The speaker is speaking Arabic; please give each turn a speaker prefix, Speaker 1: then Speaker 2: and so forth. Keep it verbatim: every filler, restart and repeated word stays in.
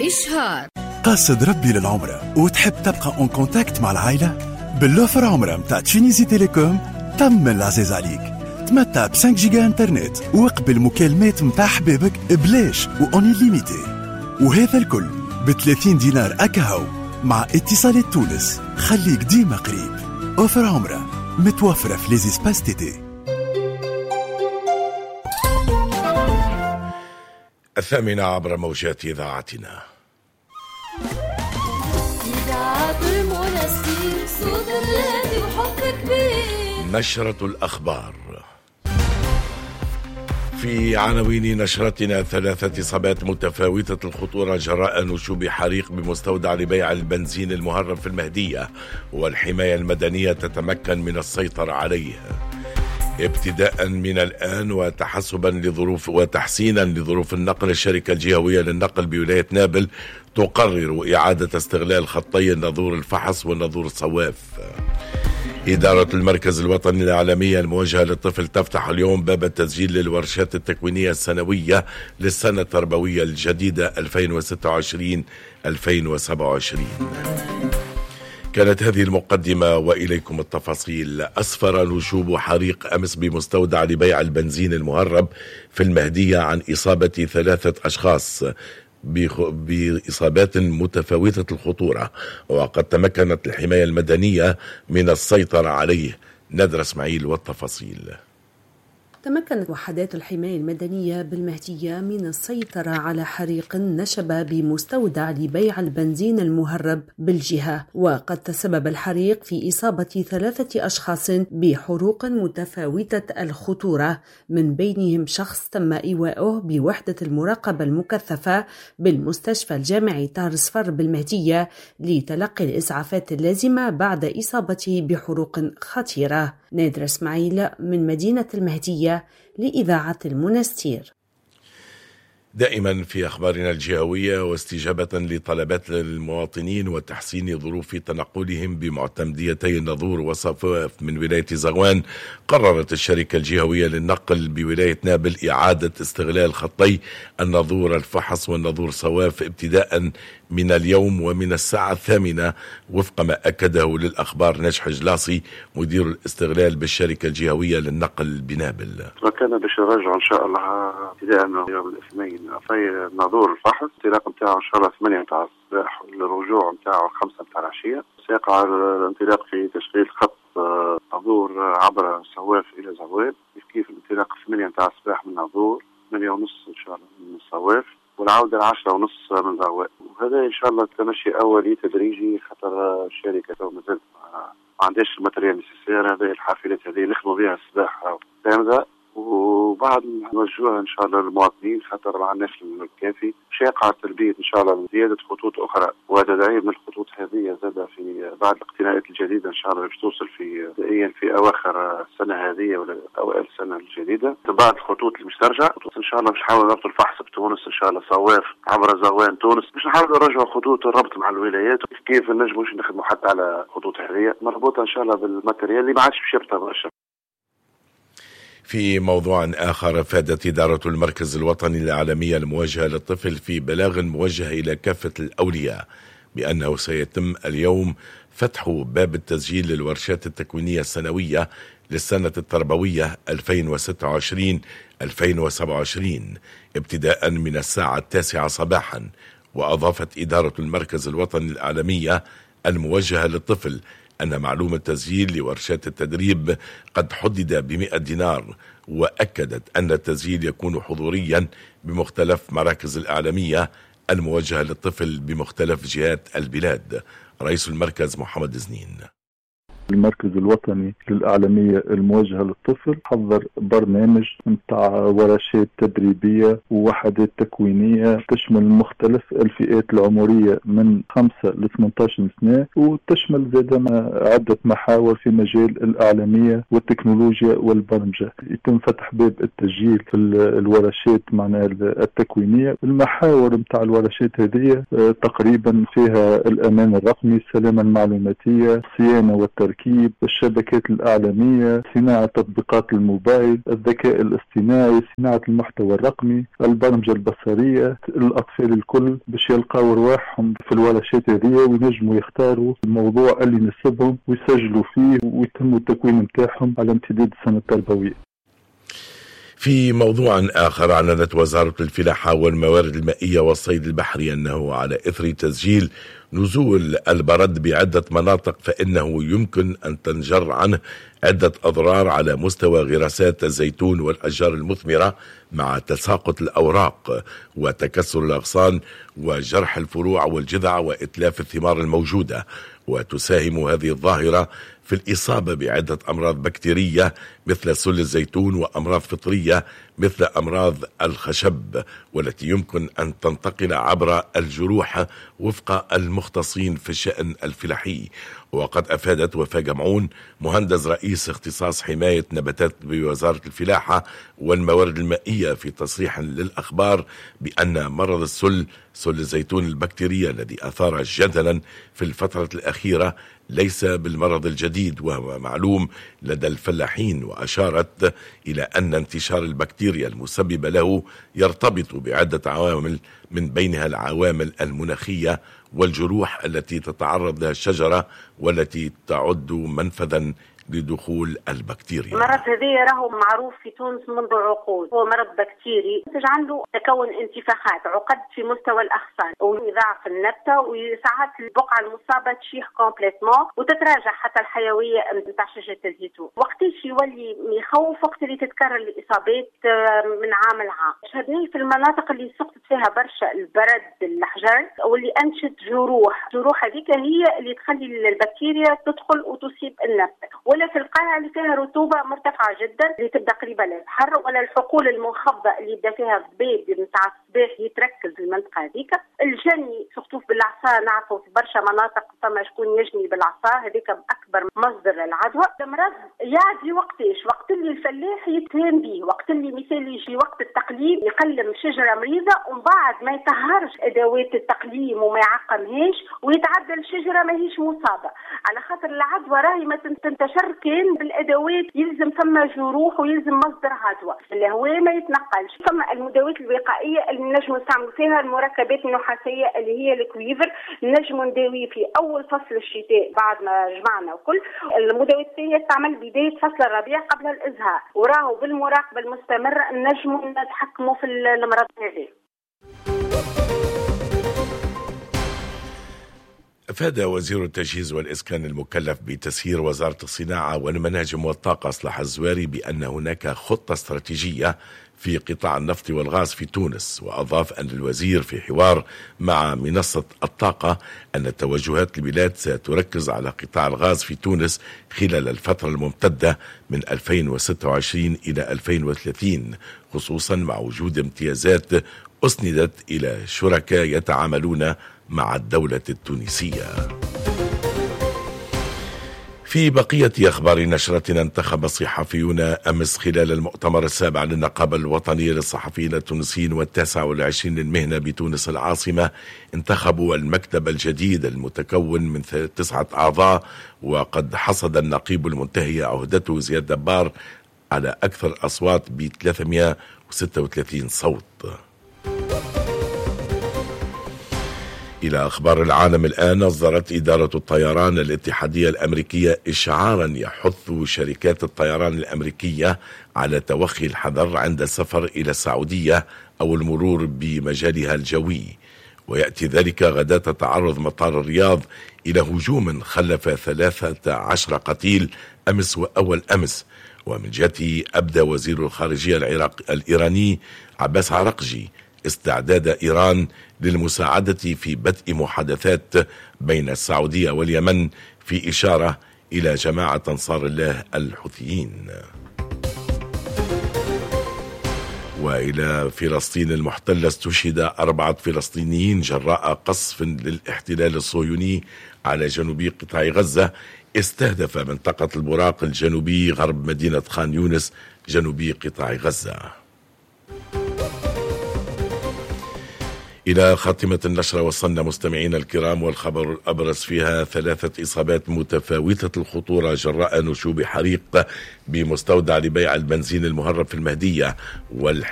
Speaker 1: إشهار.
Speaker 2: قاصد ربي للعمرة وتحب تبقى اون كونتاكت مع العائلة؟ باللوفر عمرة متاع تشينيزي تيليكوم تم العزيز عليك. تمتع ب خمسة جيجا انترنت وقبل مكالمات متاع حبابك بلاش وأوني ليميتي، وهذا الكل ب ثلاثين دينار أكاهو مع اتصالات تونس. خليك ديما قريب. اوفر عمرة متوفرة في ليزي سباس تيتي.
Speaker 3: الثامنة عبر موجات إذاعتنا.
Speaker 4: إذاعة المنستير صوت الراديو وحب كبير.
Speaker 3: نشرة الأخبار. في عناوين نشرتنا: ثلاثة إصابات متفاوتة الخطورة جراء نشوب حريق بمستودع لبيع البنزين المهرب في المهدية، والحماية المدنية تتمكن من السيطرة عليه. ابتداء من الآن وتحسبا لظروف وتحسينا لظروف النقل، الشركة الجهوية للنقل بولاية نابل تقرر إعادة استغلال خطي الناظور الفحص والناظور الصواف. إدارة المركز الوطني الإعلامية الموجهة للطفل تفتح اليوم باب التسجيل للورشات التكوينية السنوية للسنة التربوية الجديدة ألفين وستة وعشرين ألفين وسبعة وعشرين. كانت هذه المقدمة وإليكم التفاصيل. أسفر نشوب حريق أمس بمستودع لبيع البنزين المهرب في المهدية عن إصابة ثلاثة أشخاص بإصابات متفاوتة الخطورة، وقد تمكنت الحماية المدنية من السيطرة عليه. ندر اسماعيل والتفاصيل.
Speaker 5: تمكنت وحدات الحماية المدنية بالمهدية من السيطرة على حريق نشب بمستودع لبيع البنزين المهرب بالجهة، وقد تسبب الحريق في إصابة ثلاثة أشخاص بحروق متفاوتة الخطورة، من بينهم شخص تم إيواؤه بوحدة المراقبة المكثفة بالمستشفى الجامعي طار صفر بالمهدية لتلقي الإسعافات اللازمة بعد إصابته بحروق خطيرة. نادر اسماعيل من مدينة المهدية لإذاعة المنستير.
Speaker 3: دائما في أخبارنا الجهوية، واستجابة لطلبات المواطنين وتحسين ظروف تنقلهم بمعتمديتي الناظور وصفاف من ولاية زغوان، قررت الشركة الجهوية للنقل بولاية نابل إعادة استغلال خطي الناظور الفحص والناظور صواف ابتداء من اليوم ومن الساعة الثامنة، وفق ما أكده للأخبار نجح جلاصي مدير الاستغلال بالشركة الجهوية للنقل بنابل.
Speaker 6: وكان باش نرجعوا إن شاء الله ابتداء من يوم الاثنين في ناظور الفحص. الانطلاق نتاعو إن شاء الله ثمانية نتاع الصباح، والرجوع نتاعو خمسة نتاع العشية. سيقع الانطلاق في تشغيل خط ناظور عبر صواف إلى زغوان، كيف الانطلاق ثمانية نتاع الصباح من ناظور، ثمانية ونص إن شاء الله من الصواف، والعودة العشرة ونص من زغوان. وهذا إن شاء الله تمشي أولي تدريجي، خاطر الشركة ما زالت ما عندهاش الماتريال نسيسير. هذه الحافلات هذه نخدموا بها الصباح كاملة، وبعد نوجهوها ان شاء الله للمواطنين خاطر ما عندناش الكافي. شاقع تلبيه ان شاء الله زياده خطوط اخرى وتدعيم من الخطوط هذه زاد في بعد الاقتناءات الجديده ان شاء الله باش توصل في بدائيا في اواخر السنه هذه ولا اوائل السنه الجديده. بعض الخطوط المسترجع ان شاء الله باش نحاول نربط الفحص بتونس ان شاء الله صواف عبر زغوان تونس، باش نحاول نرجعوا خطوط الربط مع الولايات. كيف نجموش نخدموا حتى على خطوط هذه مربوطه ان شاء الله بالماتريال اللي ما عادش باش يبطل برشا.
Speaker 3: في موضوع آخر، فادت إدارة المركز الوطني الإعلامية الموجهة للطفل في بلاغ موجه إلى كافة الأولياء بأنه سيتم اليوم فتح باب التسجيل للورشات التكوينية السنوية للسنة التربوية ألفين وستة وعشرين ألفين وسبعة وعشرين ابتداء من الساعة التاسعة صباحا. وأضافت إدارة المركز الوطني الإعلامية الموجهة للطفل أن معلوم التسجيل لورشات التدريب قد حدد بمئة دينار، وأكدت أن التسجيل يكون حضوريا بمختلف مراكز الإعلامية الموجهة للطفل بمختلف جهات البلاد. رئيس المركز محمد زنين.
Speaker 7: المركز الوطني للإعلامية الموجهة للطفل حضر برنامج متاع ورشات تدريبية ووحدات تكوينية تشمل مختلف الفئات العمرية من خمسة ل ثمانية عشر سنة، وتشمل زاد عدة محاور في مجال الإعلامية والتكنولوجيا والبرمجة. يتم فتح باب التسجيل في الورشات معناها التكوينية. المحاور متاع الورشات هذه تقريبا فيها الأمان الرقمي، السلامة المعلوماتية، الصيانة والتركيب، وتركيب الشبكات الإعلامية، صناعة تطبيقات الموبايل، الذكاء الاصطناعي، صناعة المحتوى الرقمي، البرمجة البصرية. الأطفال الكل باش يلقاو رواحهم في الورشات هذه وينجموا يختاروا الموضوع اللي يناسبهم ويسجلوا فيه ويتم التكوين متاعهم على امتداد السنة التربوية.
Speaker 3: في موضوع آخر، أعلنت وزارة الفلاحة والموارد المائية والصيد البحري أنه على إثر تسجيل نزول البرد بعدة مناطق فإنه يمكن أن تنجر عنه عدة أضرار على مستوى غراسات الزيتون والأشجار المثمرة مع تساقط الأوراق وتكسر الأغصان وجرح الفروع والجذع وإتلاف الثمار الموجودة. وتساهم هذه الظاهرة في الإصابة بعدة أمراض بكتيرية مثل سل الزيتون وأمراض فطرية مثل أمراض الخشب، والتي يمكن أن تنتقل عبر الجروح وفق المختصين في الشأن الفلاحي. وقد أفادت وفاء جمعون مهندس رئيس اختصاص حماية نباتات بوزارة الفلاحة والموارد المائية في تصريح للأخبار بأن مرض السل سل الزيتون البكتيرية الذي أثار جدلا في الفترة الأخيرة ليس بالمرض الجديد وهو معلوم لدى الفلاحين، وأشارت إلى أن انتشار البكتيريا المسببة له يرتبط بعدة عوامل من بينها العوامل المناخية والجروح التي تتعرض لها الشجرة والتي تعد منفذا لدخول البكتيريا.
Speaker 1: المرض هذا راهو معروف في تونس منذ عقود، هو مرض بكتيري تجعل له تكون انتفاخات عقد في مستوى الأغصان ويضاعف النبتة وساعات البقعة المصابة تشيخ كومبليتمون وتتراجع حتى الحيوية نتاع شجرة الزيتون. وقتاش يولي يخوف وقت اللي تتكرر الإصابات من عام لعام. هذه في المناطق اللي سقطت فيها برشا البرد الأحجار واللي أنشت جروح، جروح هذيك هي اللي تخلي البكتيريا تدخل وتصيب النبتة. ولا في القاعة اللي فيها رطوبة مرتفعة جدا اللي تبدأ قريبة للبحر، ولا الحقول المنخفضة اللي يبدأ فيها الضباب نتاع الصباح يتركز في المنطقة هذيك. الجني سقطوف بالعصا، نعرفوا في برشا مناطق فما شكون يجني بالعصا، هذيك أكبر مصدر للعدوى. المرض يعدي وقتاش؟ وقت اللي الفلاح يتهم به، وقت اللي مثال يجي وقت التقليم يقلم شجرة مريضة ومن بعد ما يطهرش أدوات التقليم وما يعقمهاش ويتعدل الشجرة ما هيش مصابة، على خاطر العدوى راهي ما تنتشر كان بالادوات يلزم ثم جروح ويلزم مصدر عدوى، الهواء ما يتنقلش. ثم المداوات الوقائيه اللي نجموا نستعملوا فيها المركبات النحاسيه اللي هي الكويفر، نجموا نداوي في اول فصل الشتاء بعد ما جمعنا وكل المداوات الثانيه تعمل بدايه فصل الربيع قبل الازهار، وراهو بالمراقبه المستمره نجموا نتحكموا في المرض هذا.
Speaker 3: أفاد وزير التجهيز والإسكان المكلف بتسيير وزارة الصناعة والمناجم والطاقة صلاح الزواري بأن هناك خطة استراتيجية في قطاع النفط والغاز في تونس. وأضاف أن الوزير في حوار مع منصة الطاقة أن توجهات البلاد ستركز على قطاع الغاز في تونس خلال الفترة الممتدة من ألفين وستة وعشرين إلى ألفين وثلاثين، خصوصا مع وجود امتيازات أسندت إلى شركاء يتعاملون مع الدولة التونسية. في بقية أخبار نشرتنا، انتخب الصحفيون أمس خلال المؤتمر السابع للنقابة الوطنية للصحفيين التونسيين والتاسع والعشرين للمهنة بتونس العاصمة، انتخبوا المكتب الجديد المتكون من تسعة أعضاء. وقد حصد النقيب المنتهي عهدته زياد دبار على أكثر أصوات ب ثلاثمئة وستة وثلاثين صوت. إلى أخبار العالم الآن، أصدرت إدارة الطيران الاتحادية الأمريكية إشعارا يحث شركات الطيران الأمريكية على توخي الحذر عند السفر إلى السعودية أو المرور بمجالها الجوي. ويأتي ذلك غداة تعرض مطار الرياض إلى هجوم خلف ثلاثة عشر قتيل أمس وأول أمس. ومن جهته أبدى وزير الخارجية العراق الإيراني عباس عرقجي استعداد إيران للمساعدة في بدء محادثات بين السعودية واليمن، في إشارة إلى جماعة أنصار الله الحوثيين. وإلى فلسطين المحتلة، استشهد أربعة فلسطينيين جراء قصف للاحتلال الصهيوني على جنوب قطاع غزة استهدف منطقة البراق الجنوبي غرب مدينة خان يونس جنوب قطاع غزة. إلى خاتمة النشرة وصلنا مستمعينا الكرام، والخبر الأبرز فيها ثلاثة إصابات متفاوتة الخطورة جراء نشوب حريق بمستودع لبيع البنزين المهرب في المهدية، والحماية